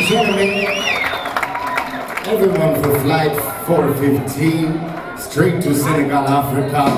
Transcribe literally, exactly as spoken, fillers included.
and gentlemen, everyone for flight four fifteen, straight to Senegal, Africa.